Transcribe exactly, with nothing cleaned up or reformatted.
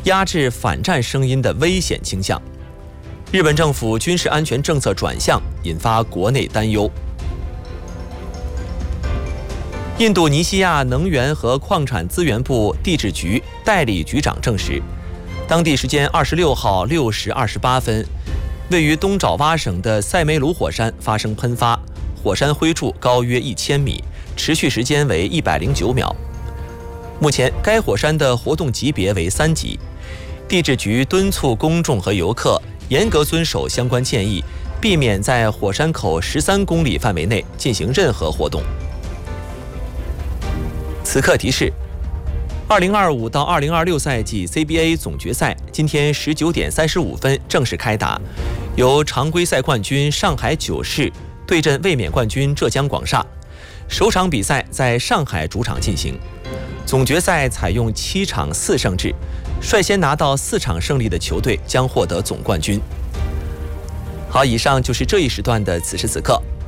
压制反战声音的危险倾向。日本政府军事安全政策转向，引发国内担忧。印度尼西亚能源和矿产资源部地质局代理局长证实，当地时间二十六号六时二十八分，位于东爪哇省的塞梅鲁火山发生喷发，火山灰柱高约一千米，持续时间为一百零九秒。目前，该火山的活动级别为三级。地质局敦促公众和游客严格遵守相关建议，避免在火山口十三公里范围内进行任何活动。此刻提示：二零二五到二零二六赛季 C B A 总决赛今天十九点三十五分正式开打，由常规赛冠军上海九世对阵卫冕冠军浙江广厦。首场比赛在上海主场进行。总决赛采用七场四胜制，率先拿到四场胜利的球队将获得总冠军。好，以上就是这一时段的此时此刻。